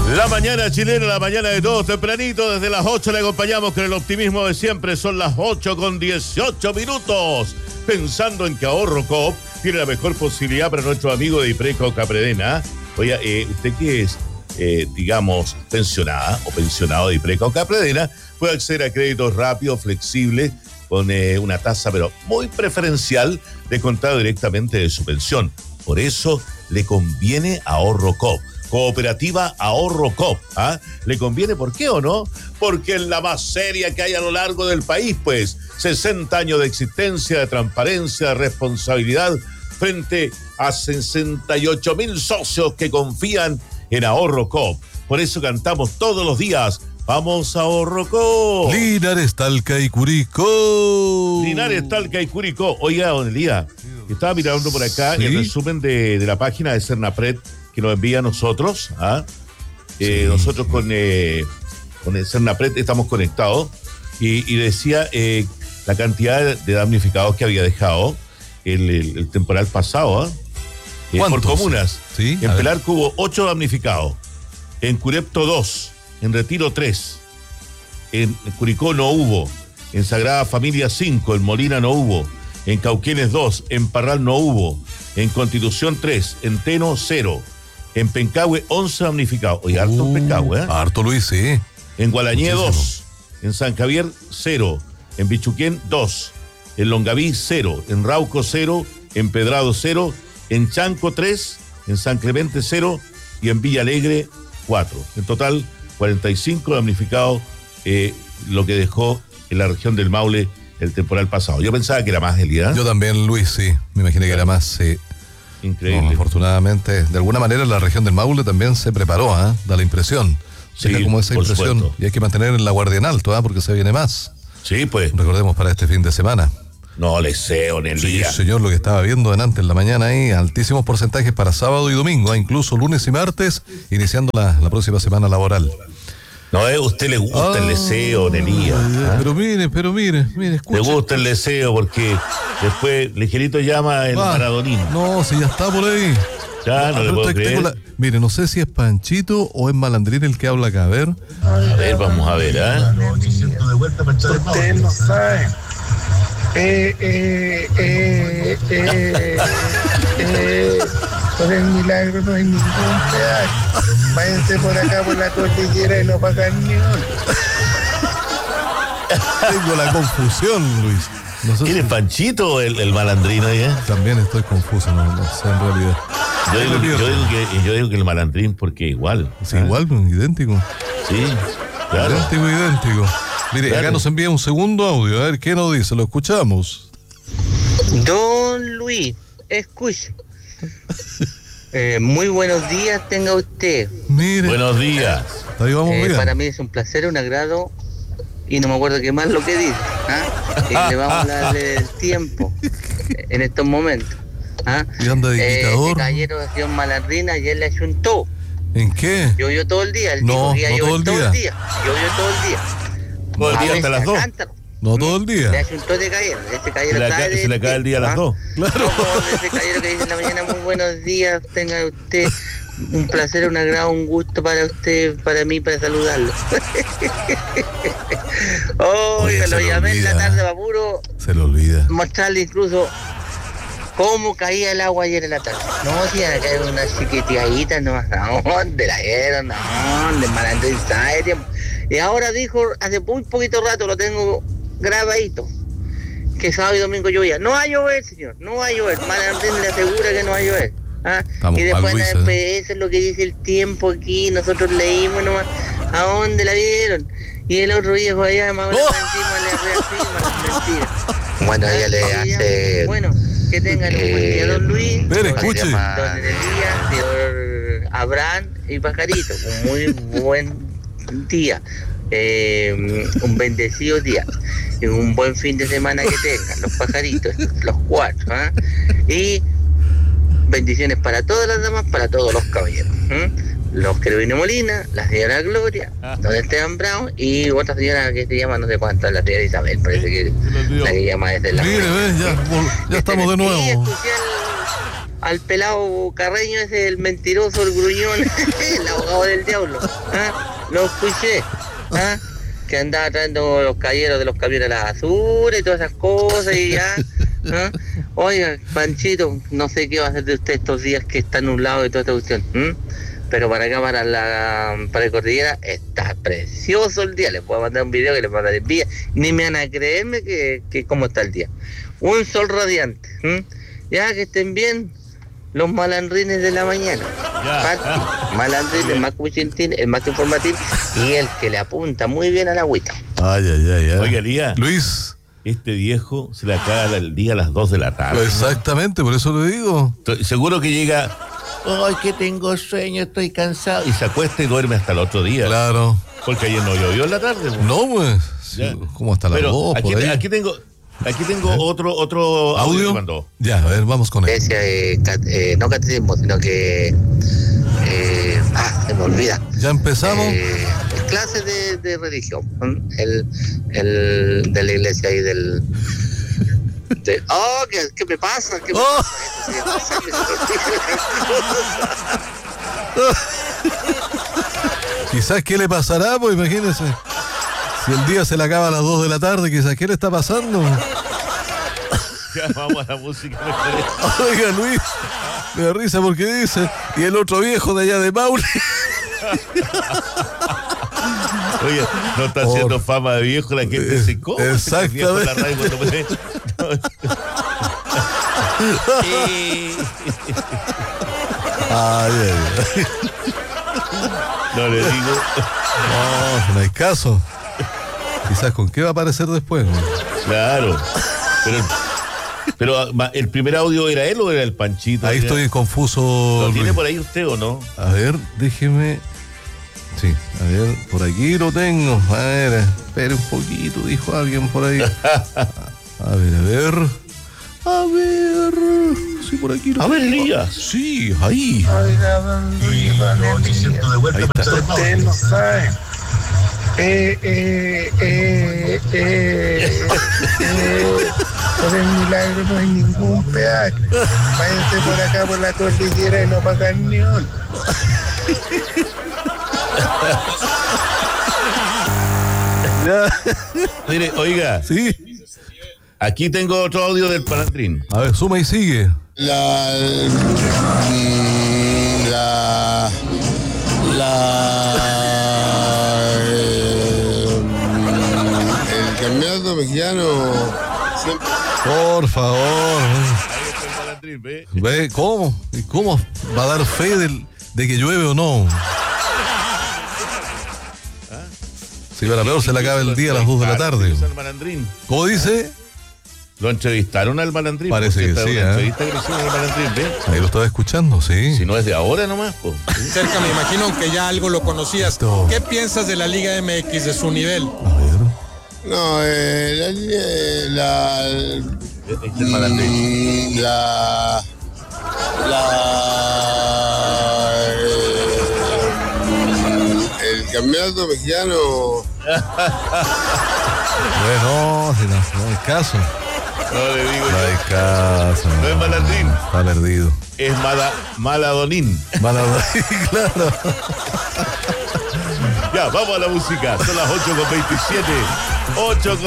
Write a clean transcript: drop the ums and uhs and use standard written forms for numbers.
La mañana chilena, la mañana de todos tempranito, desde las 8 le acompañamos con el optimismo de siempre. Son las 8:18. Pensando en que Ahorro Coop tiene la mejor posibilidad para nuestro amigo de Ipreco Capredena. Oiga, usted que es, digamos, pensionada o pensionado de Ipreco Capredena, puede acceder a créditos rápidos, flexibles, con una tasa pero muy preferencial de contado directamente de su pensión. Por eso le conviene Ahorro Coop. Cooperativa Ahorro Coop. ¿Le conviene por qué o no? Porque es la más seria que hay a lo largo del país, pues. 60 años de existencia, de transparencia, de responsabilidad, frente a 68.000 socios que confían en Ahorro Coop. Por eso cantamos todos los días: ¡vamos a Ahorro Coop! Linares, Talca y Curicó. Linares, Talca y Curicó. Oiga, don Elías, estaba mirando por acá el resumen de la página de Cernapred que nos envía a nosotros. Nosotros con el Cernapred estamos conectados y decía la cantidad de damnificados que había dejado el temporal pasado por comunas. Sí, en Pelarco hubo 8 damnificados, en Curepto 2, en Retiro 3, en Curicó no hubo, en Sagrada Familia 5, en Molina no hubo, en Cauquenes 2, en Parral no hubo, en Constitución 3, en Teno 0, en Pencahue 11 damnificados. Oye, harto en Pencahue, Harto, Luis, sí. En Gualañé 2, en San Javier 0, en Bichuquén 2, en Longaví 0, en Rauco 0, en Pedrado 0, en Chanco 3, en San Clemente 0 y en Villa Alegre 4. En total, 45 damnificados, lo que dejó en la región del Maule el temporal pasado. Yo pensaba que era más, Elías. Yo también, Luis, sí. Me imaginé que era más, sí. Increíble. No, afortunadamente, de alguna manera la región del Maule también se preparó, da la impresión. Sí, como esa impresión. Supuesto. Y hay que mantener la guardia en alto, porque se viene más. Sí, pues. Recordemos para este fin de semana. No le sé, don Elías. Sí, señor, lo que estaba viendo delante en la mañana ahí, altísimos porcentajes para sábado y domingo, incluso lunes y martes, iniciando la próxima semana laboral. No, a usted le gusta el deseo, don Elías. Pero mire, escucha. Le gusta el deseo porque después ligerito llama el Maradonino. No, si ya está por ahí. Ya, no le puedo creer. Mire, no sé si es Panchito o es Malandrín el que habla acá, a ver. A ver, vamos a ver, Usted no sabe. Por el milagro no hay ningún pedazo. Váyanse por acá por la cordillera y no pagan ni uno. Tengo la confusión, Luis. No sé ¿Quién es Panchito o el Malandrino? También estoy confuso, no sé en realidad. Yo digo que el Malandrín porque igual. Sí, igual, idéntico. Sí, claro. Idéntico. Mire, claro. Acá nos envía un segundo audio, a ver qué nos dice, lo escuchamos. Don Luis, escuche. Muy buenos días tenga usted. Mire. Buenos días. Ahí vamos bien. Para mí es un placer, un agrado, y no me acuerdo qué más lo que dice. Y le vamos a hablar del tiempo en estos momentos. Y anda de indicador. Este caballero ha sido Malandrín, ayer le ayuntó. ¿En qué? Llovió todo el día. No, Llovió todo el día. Llovió todo el día. Todo el día hasta las 2. No todo el día. Le ayuntó de caballero. Ese caballero Se le cae el día a las 2. Claro. No, ese caballero que dice en la mañana, muy buenos días, tenga usted un placer, un agrado, un gusto para usted, para mí, para saludarlo. Oiga, lo llamé en la tarde para puro Se lo olvida. mostrarle incluso cómo caía el agua ayer en la tarde. No, si iban a caer unas chiquitiaditas nomás. ¿Dónde la dieron? ¿Dónde? Malandrín serio. Y ahora dijo, hace muy poquito rato, lo tengo grabadito, que sábado y domingo llovía. No va a llover, señor, no va a llover. Malandrín le asegura que no va a llover. Y después en la FPS es lo que dice el tiempo aquí, nosotros leímos nomás. ¿A dónde la vieron? Y el otro viejo allá, más encima le reafirma las mentiras. Bueno, ella le hace... Bueno, que tengan un buen día, don Luis. Mire, escuche. Don Elías, señor Abraham y Pajarito. Un muy buen día. Un bendecido día. Y un buen fin de semana que tengan los pajaritos, los 4. Y bendiciones para todas las damas, para todos los caballeros. Los Querubines Molina, la señora Gloria, don Esteban Brown y otra señora que se llama no sé cuánto, la señora Isabel, parece que la que llama desde la... Mire, ya estamos de nuevo. al pelado Carreño, ese el mentiroso, el gruñón, el abogado del diablo. Lo escuché. Que andaba trayendo los calleros de los camiones a la basura y todas esas cosas y ya. Oiga, Panchito, no sé qué va a hacer de usted estos días que está nublado y toda esta cuestión. Pero para acá, para el Cordillera, está precioso el día. Les puedo mandar un video que les mandaré envidia. Ni me van a creerme que cómo está el día. Un sol radiante. Ya, que estén bien los malandrines de la mañana. Malandrín, el más cuchintín, el más informativo y el que le apunta muy bien a la agüita. Ay. Oiga, Lía. Luis. Este viejo se le acaba el día a las 2 de la tarde. Exactamente, por eso le digo. Seguro que llega, ay, que tengo sueño, estoy cansado, y se acuesta y duerme hasta el otro día. Claro. Porque ayer no llovió en la tarde. Pues. No, pues. Sí, ¿cómo hasta las 2? Aquí tengo otro audio que mandó. Ya, a ver, vamos con él. No catecismo, sino que... se me olvida. ¿Ya empezamos? Clases de religión. El de la iglesia ahí del... ¿qué me pasa? ¿Qué me pasa? Quizás qué le pasará, pues imagínese. Si el día se le acaba a las 2 de la tarde, quizás qué le está pasando. Ya vamos a la música. Oiga, Luis, me da risa porque dice, y el otro viejo de allá de Maule. Oye, no está haciendo fama de viejo, la gente dice, ¿cómo? Exactamente. La radio cuando me... Ay. No le digo. No hay caso. Quizás con qué va a aparecer después. Claro. Pero el primer audio era él o era el Panchito. Ahí estoy confuso. ¿Lo tiene por ahí usted o no? A ver, déjeme. Sí, a ver, por aquí lo tengo. A ver, espere un poquito, dijo alguien por ahí. A ver. Sí, por aquí lo tengo. A ver, Lía. Sí, ahí. Oiga, don Luis, Ahí está. ustedes no saben. Por el milagro no hay ningún peaje. Váyanse por acá por la cordillera y no pagan ni un. Mire, oiga. Sí. Aquí tengo otro audio del Malandrín. A ver, suma y sigue. El campeonato mexicano siempre... Por favor. Ahí está el Malandrín, ¿ve? ¿Ve cómo? ¿Y cómo va a dar fe de que llueve o no? Si para peor se le acaba el día a las 2 de la tarde. ¿Cómo dice? Lo entrevistaron al Malandrín. Parece que sí, una entrevista que le hicieron al Malandrín, ¿ve? Ahí lo estaba escuchando, sí. Si no es de ahora nomás, pues. Cerca, me imagino que ya algo lo conocías. ¿Qué piensas de la Liga MX, de su nivel? A ver. No, El Malandrín. El campeonato mexicano... Bueno, si no hay caso. No le digo. No hay caso. No es Malandrín. Está perdido. Es Maladonín. Maladonín, claro. Ya, vamos a la música. Son las 8:27. 8:27.